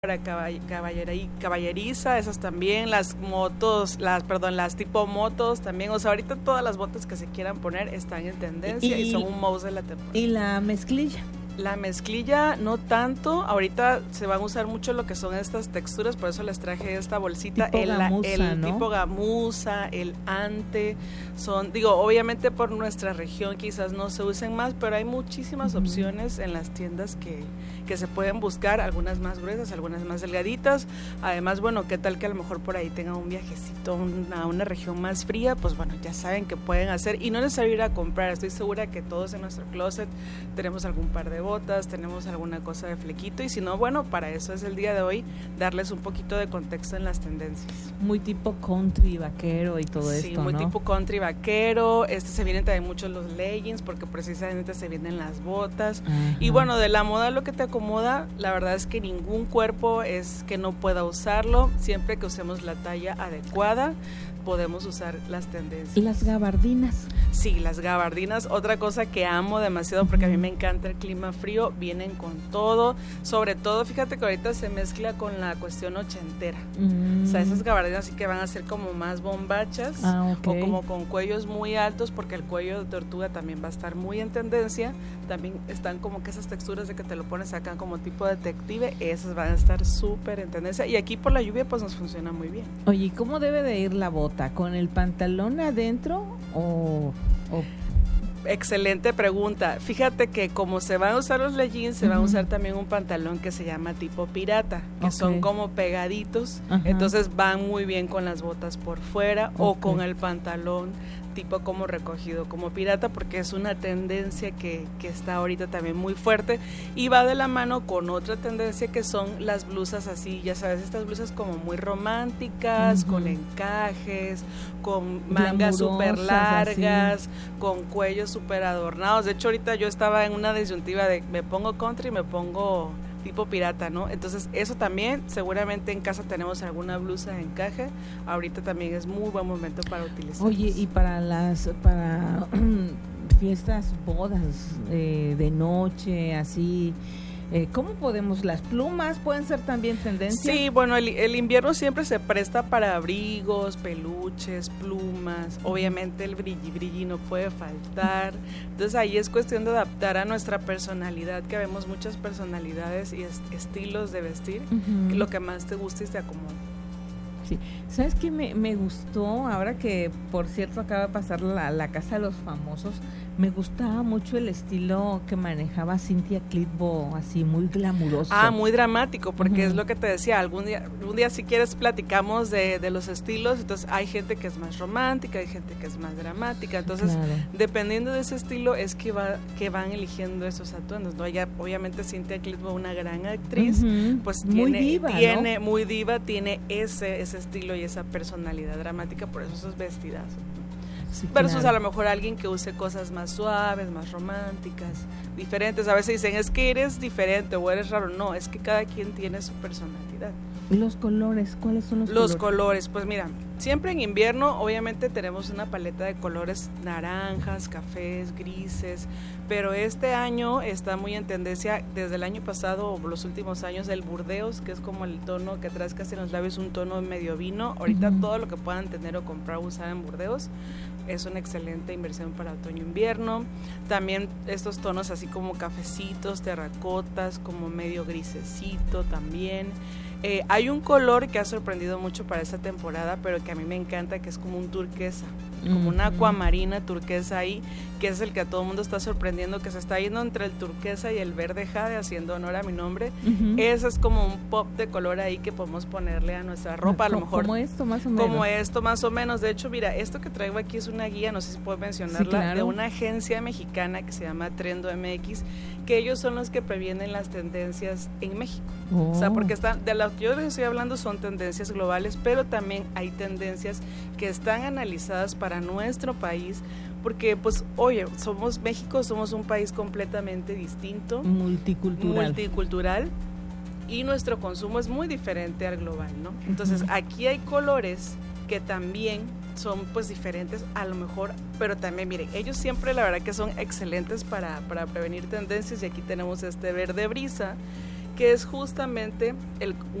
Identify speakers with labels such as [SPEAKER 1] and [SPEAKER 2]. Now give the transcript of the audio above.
[SPEAKER 1] para caballeriza, esas también, las motos, las tipo motos también, o sea, ahorita todas las botas que se quieran poner están en tendencia y son un mouse de la temporada.
[SPEAKER 2] ¿Y la mezclilla?
[SPEAKER 1] La mezclilla no tanto, ahorita se van a usar mucho lo que son estas texturas, por eso les traje esta bolsita,
[SPEAKER 2] tipo gamuza, ¿no?
[SPEAKER 1] tipo gamuza, el ante, obviamente por nuestra región quizás no se usen más, pero hay muchísimas opciones en las tiendas que se pueden buscar, algunas más gruesas, algunas más delgaditas, además, bueno, qué tal que a lo mejor por ahí tengan un viajecito a una región más fría, pues bueno, ya saben que pueden hacer, y no es necesario ir a comprar, estoy segura que todos en nuestro closet tenemos algún par de botas, tenemos alguna cosa de flequito, y si no, bueno, para eso es el día de hoy, darles un poquito de contexto en las tendencias.
[SPEAKER 2] Muy tipo country, vaquero y todo esto,
[SPEAKER 1] sí, muy tipo country, vaquero, se vienen también muchos los leggings, porque precisamente se vienen las botas. Ajá. Y bueno, de la moda lo que te acomoda, la verdad es que ningún cuerpo es que no pueda usarlo, siempre que usemos la talla adecuada, podemos usar las tendencias.
[SPEAKER 2] ¿Las gabardinas?
[SPEAKER 1] Sí, las gabardinas, otra cosa que amo demasiado porque a mí me encanta el clima frío, vienen con todo, sobre todo, fíjate que ahorita se mezcla con la cuestión ochentera, o sea, esas gabardinas sí que van a ser como más bombachas,
[SPEAKER 2] okay.
[SPEAKER 1] O como con cuellos muy altos, porque el cuello de tortuga también va a estar muy en tendencia, también están como que esas texturas de que te lo pones acá como tipo detective, esas van a estar súper en tendencia, y aquí por la lluvia pues nos funciona muy bien.
[SPEAKER 2] Oye, ¿cómo debe de ir la bota? ¿Con el pantalón adentro o...?
[SPEAKER 1] Excelente pregunta. Fíjate que como se van a usar los leggings, se va a usar también un pantalón que se llama tipo pirata, que son como pegaditos, entonces van muy bien con las botas por fuera o con el pantalón tipo como recogido como pirata, porque es una tendencia que está ahorita también muy fuerte y va de la mano con otra tendencia que son las blusas así, ya sabes, estas blusas como muy románticas, con encajes, con mangas súper largas, con cuellos súper adornados. De hecho, ahorita yo estaba en una disyuntiva de me pongo country, me pongo tipo pirata, ¿no? Entonces eso también, seguramente en casa tenemos alguna blusa de encaje, ahorita también es muy buen momento para utilizar.
[SPEAKER 2] Oye, y para fiestas, bodas de noche, así, ¿cómo podemos? ¿Las plumas pueden ser también tendencia?
[SPEAKER 1] Sí, bueno, el invierno siempre se presta para abrigos, peluches, plumas, obviamente el brilli no puede faltar, entonces ahí es cuestión de adaptar a nuestra personalidad, que vemos muchas personalidades y estilos de vestir, lo que más te guste y te acomode.
[SPEAKER 2] Sí. ¿Sabes qué me gustó? Ahora que, por cierto, acaba de pasar la Casa de los Famosos, me gustaba mucho el estilo que manejaba Cynthia Clitbo, así muy glamuroso.
[SPEAKER 1] Muy dramático, porque es lo que te decía, algún día si quieres platicamos de los estilos, entonces hay gente que es más romántica, hay gente que es más dramática, entonces dependiendo de ese estilo es que van eligiendo esos atuendos, ¿no? Ella, obviamente Cynthia Clitbo, una gran actriz, pues
[SPEAKER 2] muy
[SPEAKER 1] diva, tiene ese estilo y esa personalidad dramática, por eso esos vestidazos. Sí, versus a lo mejor alguien que use cosas más suaves, más románticas, diferentes. A veces dicen, es que eres diferente o eres raro. No, es que cada quien tiene su personalidad.
[SPEAKER 2] ¿Y los colores? ¿Cuáles son los colores?
[SPEAKER 1] Los colores, pues mira, siempre en invierno obviamente tenemos una paleta de colores naranjas, cafés, grises, pero este año está muy en tendencia, desde el año pasado o los últimos años, el burdeos, que es como el tono que traes casi en los labios, un tono medio vino. Ahorita todo lo que puedan tener o comprar o usar en burdeos es una excelente inversión para otoño-invierno. También estos tonos así como cafecitos, terracotas, como medio grisecito también. Hay un color que ha sorprendido mucho para esta temporada, pero que a mí me encanta, que es como un turquesa, como una acuamarina turquesa ahí, que es el que a todo el mundo está sorprendiendo, que se está yendo entre el turquesa y el verde jade, haciendo honor a mi nombre. Ese es como un pop de color ahí que podemos ponerle a nuestra ropa, a lo mejor.
[SPEAKER 2] Como esto más o menos.
[SPEAKER 1] Como esto más o menos. De hecho, mira, esto que traigo aquí es una guía, no sé si puedo mencionarla, de una agencia mexicana que se llama Trendo MX, que ellos son los que previenen las tendencias en México. O sea, porque de lo que yo les estoy hablando son tendencias globales, pero también hay tendencias que están analizadas para nuestro país, porque pues, oye, México somos un país completamente distinto, multicultural, y nuestro consumo es muy diferente al global, ¿no? Entonces, aquí hay colores que también son pues diferentes a lo mejor, pero también miren, ellos siempre la verdad que son excelentes para prevenir tendencias, y aquí tenemos este verde brisa, que es justamente